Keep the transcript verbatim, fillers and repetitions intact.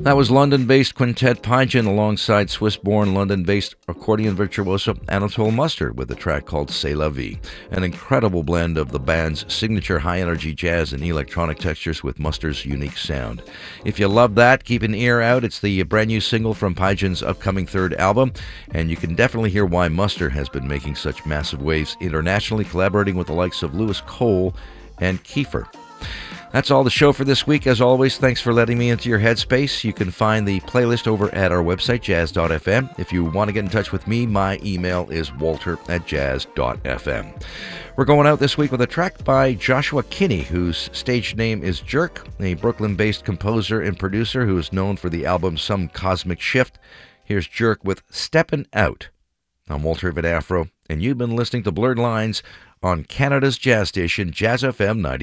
That was London-based quintet Pigeon alongside Swiss-born London-based accordion virtuoso Anatole Muster with a track called C'est la vie, an incredible blend of the band's signature high-energy jazz and electronic textures with Muster's unique sound. If you love that, keep an ear out. It's the brand new single from Pigeon's upcoming third album, and you can definitely hear why Muster has been making such massive waves internationally, collaborating with the likes of Lewis Cole and Kiefer. That's all the show for this week. As always, thanks for letting me into your headspace. You can find the playlist over at our website, jazz dot f m. If you want to get in touch with me, my email is walter at jazz dot f m. We're going out this week with a track by Joshua Kinney, whose stage name is Jerk, a Brooklyn-based composer and producer who is known for the album Some Cosmic Shift. Here's Jerk with Steppin' Out. I'm Walter Vidafro, and you've been listening to Blurred Lines on Canada's jazz station, Jazz F M ninety.